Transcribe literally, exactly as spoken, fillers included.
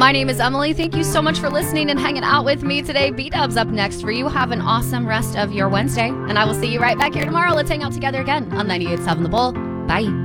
My name is Emily. Thank you so much for listening and hanging out with me today. B-Dub's up next for you. Have an awesome rest of your Wednesday, and I will see you right back here tomorrow. Let's hang out together again on ninety-eight point seven The Bull. Bye.